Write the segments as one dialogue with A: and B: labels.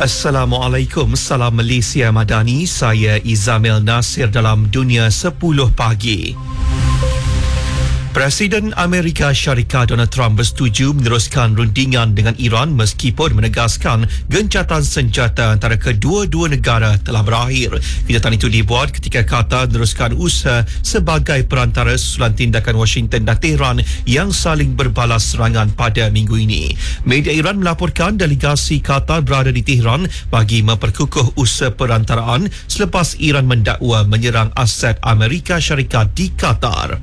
A: Assalamualaikum, salam Malaysia Madani. Saya Izamil Nasir dalam Dunia 10 Pagi. Presiden Amerika Syarikat Donald Trump bersetuju meneruskan rundingan dengan Iran meskipun menegaskan gencatan senjata antara kedua-dua negara telah berakhir. Kenyataan itu dibuat ketika Qatar meneruskan usaha sebagai perantara susulan tindakan Washington dan Tehran yang saling berbalas serangan pada minggu ini. Media Iran melaporkan delegasi Qatar berada di Tehran bagi memperkukuh usaha perantaraan selepas Iran mendakwa menyerang aset Amerika Syarikat di Qatar.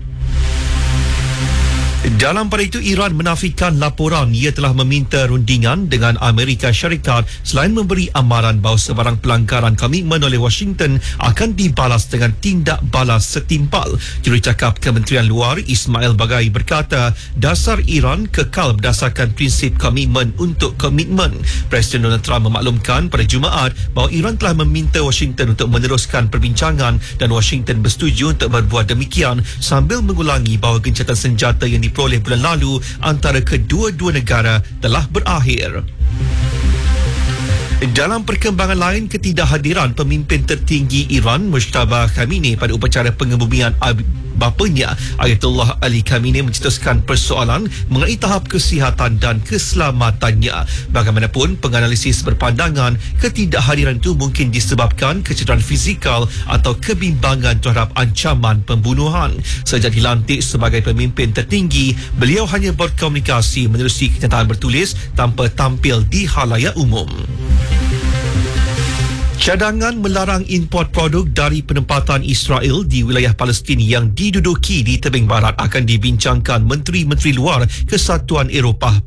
A: Dalam pada itu, Iran menafikan laporan ia telah meminta rundingan dengan Amerika Syarikat selain memberi amaran bahawa sebarang pelanggaran komitmen oleh Washington akan dibalas dengan tindak balas setimpal. Jurucakap Kementerian Luar Ismail Bagai berkata, dasar Iran kekal berdasarkan prinsip komitmen untuk komitmen. Presiden Donald Trump memaklumkan pada Jumaat bahawa Iran telah meminta Washington untuk meneruskan perbincangan dan Washington bersetuju untuk berbuat demikian sambil mengulangi bahawa gencatan senjata yang diperoleh bulan lalu antara kedua-dua negara telah berakhir. Dalam perkembangan lain, ketidakhadiran pemimpin tertinggi Iran Mujtaba Khamenei pada upacara pengebumian bapanya Ayatollah Ali Khamenei mencetuskan persoalan mengenai tahap kesihatan dan keselamatannya. Bagaimanapun, penganalisis berpandangan ketidakhadiran itu mungkin disebabkan kecederaan fizikal atau kebimbangan terhadap ancaman pembunuhan. Sejak dilantik sebagai pemimpin tertinggi, beliau hanya berkomunikasi menerusi kenyataan bertulis tanpa tampil di khalayak umum. Cadangan melarang import produk dari penempatan Israel di wilayah Palestin yang diduduki di tebing barat akan dibincangkan Menteri-Menteri Luar Kesatuan Eropah